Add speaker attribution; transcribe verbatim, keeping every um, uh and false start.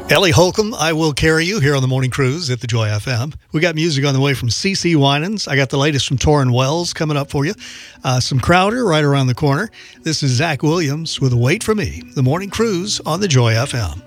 Speaker 1: Ellie Holcomb, I Will Carry You here on the Morning Cruise at the Joy F M. We got music on the way from C C Winans. I got the latest from Torrin Wells coming up for you. Uh, some Crowder right around the corner. This is Zach Williams with Wait For Me, the Morning Cruise on the Joy F M.